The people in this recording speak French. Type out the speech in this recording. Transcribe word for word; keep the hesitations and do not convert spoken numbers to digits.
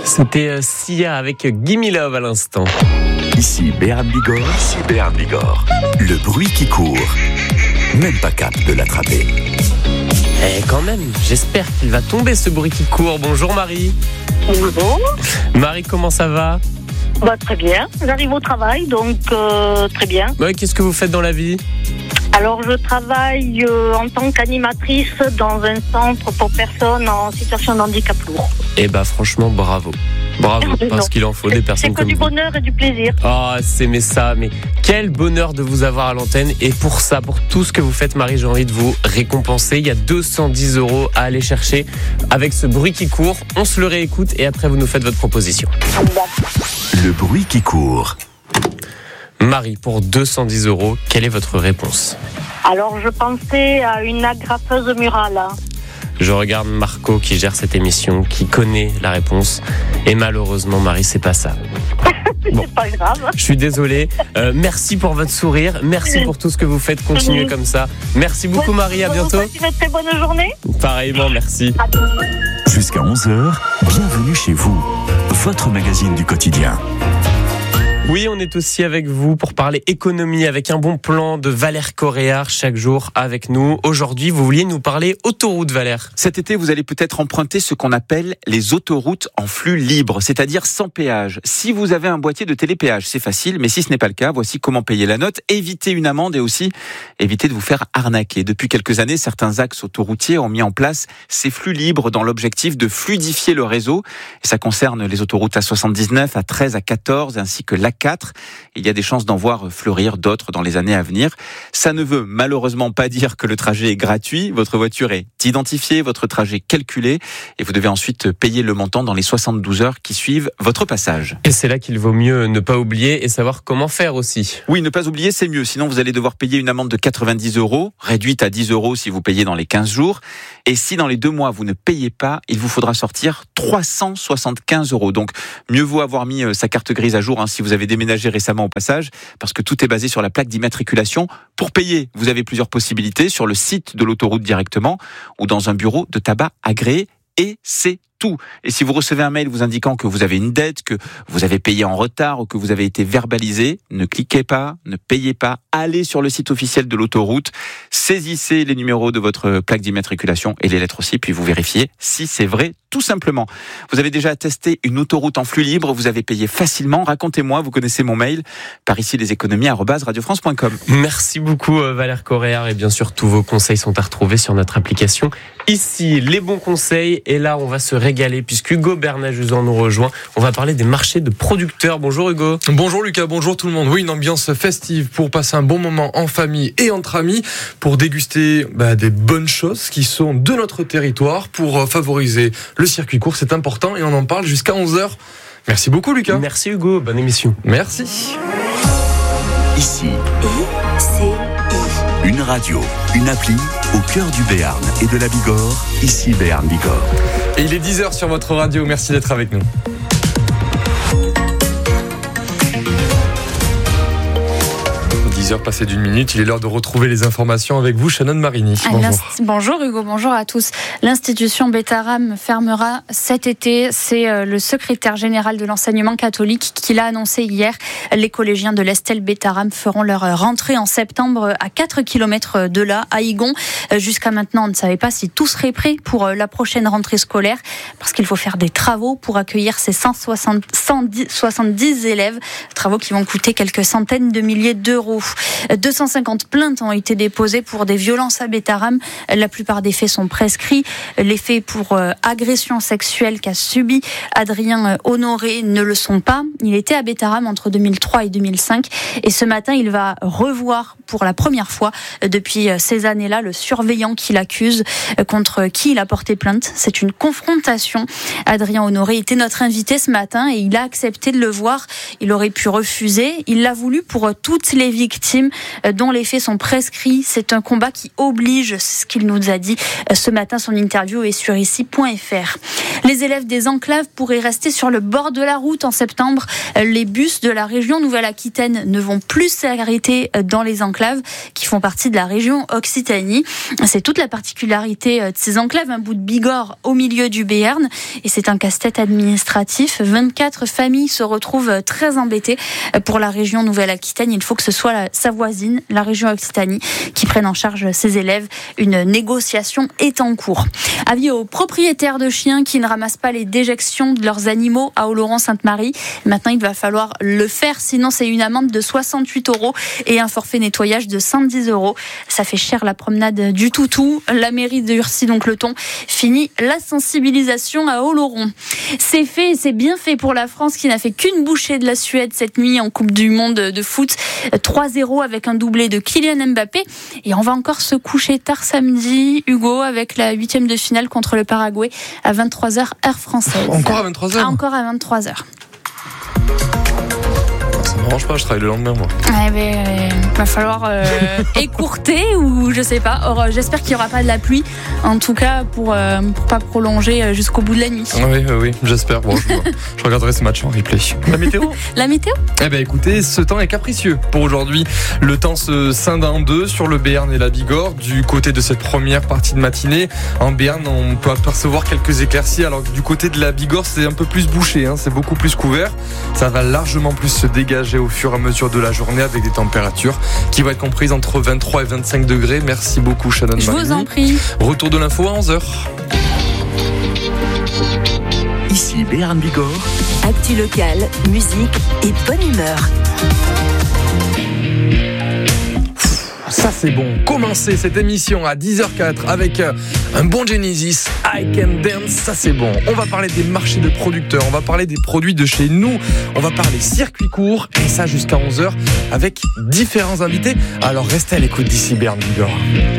C'était euh, Sia avec Gimme Love à l'instant. Ici Béarn Bigorre, ici Béarn Bigorre. Le bruit qui court, même pas capable de l'attraper. Eh quand même, j'espère qu'il va tomber ce bruit qui court. Bonjour Marie. Bonjour. Marie, comment ça va ? Bah, très bien, j'arrive au travail, donc euh, très bien. Ouais, qu'est-ce que vous faites dans la vie ? Alors je travaille euh, en tant qu'animatrice dans un centre pour personnes en situation de handicap lourd. Eh bah franchement, bravo. Bravo, parce qu'il en faut des personnes C'est que comme du vous. bonheur et du plaisir. Ah, c'est mais ça, mais quel bonheur de vous avoir à l'antenne. Et pour ça, pour tout ce que vous faites, Marie, j'ai envie de vous récompenser. Il y a deux cent dix euros à aller chercher avec ce bruit qui court. On se le réécoute et après vous nous faites votre proposition. Le bruit qui court. Marie, pour deux cent dix euros, quelle est votre réponse ? Alors je pensais à une agrafeuse murale. Je regarde Marco qui gère cette émission, qui connaît la réponse. Et malheureusement, Marie, c'est pas ça. Bon. C'est pas grave. Je suis désolé. Euh, merci pour votre sourire. Merci pour tout ce que vous faites. Continuez comme ça. Merci beaucoup, Marie. À bientôt. Vous passez une très bonne journée. Pareillement, merci. Jusqu'à onze heures, bienvenue chez vous. Votre magazine du quotidien. Oui, on est aussi avec vous pour parler économie avec un bon plan de Valère Coréard chaque jour avec nous. Aujourd'hui, vous vouliez nous parler autoroute, Valère. Cet été, vous allez peut-être emprunter ce qu'on appelle les autoroutes en flux libre, c'est-à-dire sans péage. Si vous avez un boîtier de télépéage, c'est facile, mais si ce n'est pas le cas, voici comment payer la note, éviter une amende et aussi éviter de vous faire arnaquer. Depuis quelques années, certains axes autoroutiers ont mis en place ces flux libres dans l'objectif de fluidifier le réseau. Et ça concerne les autoroutes A soixante-dix-neuf, A treize, A quatorze, ainsi que l'A quatre. Il y a des chances d'en voir fleurir d'autres dans les années à venir. Ça ne veut malheureusement pas dire que le trajet est gratuit. Votre voiture est identifiée, votre trajet calculé et vous devez ensuite payer le montant dans les soixante-douze heures qui suivent votre passage. Et c'est là qu'il vaut mieux ne pas oublier et savoir comment faire aussi. Oui, ne pas oublier, c'est mieux. Sinon, vous allez devoir payer une amende de quatre-vingt-dix euros, réduite à dix euros si vous payez dans les quinze jours. Et si dans les deux mois, vous ne payez pas, il vous faudra sortir trois cent soixante-quinze euros. Donc, mieux vaut avoir mis sa carte grise à jour hein, si vous avez déménagé récemment au passage, parce que tout est basé sur la plaque d'immatriculation. Pour payer, vous avez plusieurs possibilités sur le site de l'autoroute directement ou dans un bureau de tabac agréé. Et c'est tout. Et si vous recevez un mail vous indiquant que vous avez une dette, que vous avez payé en retard ou que vous avez été verbalisé, ne cliquez pas, ne payez pas, allez sur le site officiel de l'autoroute, saisissez les numéros de votre plaque d'immatriculation et les lettres aussi, puis vous vérifiez si c'est vrai, tout simplement. Vous avez déjà testé une autoroute en flux libre, vous avez payé facilement, racontez-moi, vous connaissez mon mail, par ici les économies arobase radio france point com. Merci beaucoup Valère Coréard et bien sûr tous vos conseils sont à retrouver sur notre application. Ici, les bons conseils et là on va se régaler puisque Hugo Bernajuzan nous rejoint. On va parler des marchés de producteurs. Bonjour Hugo. Bonjour Lucas, bonjour tout le monde. Oui, une ambiance festive pour passer un bon moment en famille et entre amis, pour déguster bah, des bonnes choses qui sont de notre territoire, pour favoriser le circuit court, c'est important et on en parle jusqu'à onze heures. Merci beaucoup Lucas. Merci Hugo, bonne émission. Merci. Ici, une radio, une appli au cœur du Béarn et de la Bigorre. Ici Béarn Bigorre. Et il est dix heures sur votre radio, merci d'être avec nous. dix heures passées d'une minute, il est l'heure de retrouver les informations avec vous, Shannon Marini. Bonjour. Bonjour Hugo, bonjour à tous. L'institution Bétharram fermera cet été. C'est le secrétaire général de l'enseignement catholique qui l'a annoncé hier. Les collégiens de l'Estelle Bétharram feront leur rentrée en septembre à quatre kilomètres de là, à Igon. Jusqu'à maintenant, on ne savait pas si tout serait prêt pour la prochaine rentrée scolaire, parce qu'il faut faire des travaux pour accueillir ces cent soixante-dix élèves. Travaux qui vont coûter quelques centaines de milliers d'euros. deux cent cinquante plaintes ont été déposées pour des violences à Bétharram. La plupart des faits sont prescrits. Les faits pour euh, agression sexuelle qu'a subi Adrien Honoré ne le sont pas. Il était à Bétharram entre deux mille trois et deux mille cinq. Et ce matin, il va revoir pour la première fois depuis ces années-là le surveillant qui l'accuse, contre qui il a porté plainte. C'est une confrontation. Adrien Honoré était notre invité ce matin et il a accepté de le voir. Il aurait pu refuser. Il l'a voulu pour toutes les victimes victimes dont les faits sont prescrits. C'est un combat qui oblige, c'est ce qu'il nous a dit ce matin. Son interview est sur ici point f r. Les élèves des enclaves pourraient rester sur le bord de la route en septembre. Les bus de la région Nouvelle-Aquitaine ne vont plus s'arrêter dans les enclaves qui font partie de la région Occitanie. C'est toute la particularité de ces enclaves, un bout de Bigorre au milieu du Béarn, et c'est un casse-tête administratif. vingt-quatre familles se retrouvent très embêtées. Pour la région Nouvelle-Aquitaine, il faut que ce soit la, sa voisine, la région Occitanie, qui prenne en charge ses élèves. Une négociation est en cours. Avis aux propriétaires de chiens qui ne ramassent pas les déjections de leurs animaux à Oloron-Sainte-Marie. Maintenant, il va falloir le faire, sinon c'est une amende de soixante-huit euros et un forfait nettoyage de cent dix euros. Ça fait cher la promenade du toutou. La mairie de Urcy-donc-le-Thon finit la sensibilisation à Oloron. C'est fait, c'est bien fait pour la France qui n'a fait qu'une bouchée de la Suède cette nuit en Coupe du Monde de foot. trois zéro avec un doublé de Kylian Mbappé. Et on va encore se coucher tard samedi, Hugo, avec la huitième de finale contre le Paraguay à vingt-trois heures heure française. Encore à vingt-trois heures? Ah, encore à vingt-trois heures. Ça m'arrange pas, je travaille le lendemain, moi. Eh ben, euh, va falloir euh, écourter ou je sais pas. Or, j'espère qu'il y aura pas de la pluie. En tout cas, pour euh, pour pas prolonger jusqu'au bout de la nuit. Oui, oui, oui, j'espère. Bon, je, je regarderai ce match en replay. La météo? La météo? Eh ben, écoutez, ce temps est capricieux pour aujourd'hui. Le temps se scinde en deux sur le Béarn et la Bigorre. Du côté de cette première partie de matinée, en Béarn, on peut apercevoir quelques éclaircies. Alors que du côté de la Bigorre, c'est un peu plus bouché. Hein, c'est beaucoup plus couvert. Ça va largement plus se dégager au fur et à mesure de la journée avec des températures qui vont être comprises entre vingt-trois et vingt-cinq degrés. Merci beaucoup, Shannon. Je vous en prie. Retour de l'info à onze heures. Ici Béarn Bigorre. Actu locale, musique et bonne humeur. Ça c'est bon. Commencez cette émission à dix heures quatre avec un bon Genesis, I Can Dance, ça c'est bon. On va parler des marchés de producteurs, on va parler des produits de chez nous, on va parler circuit court et ça jusqu'à onze heures avec différents invités. Alors restez à l'écoute d'ici Béarn Bigorre.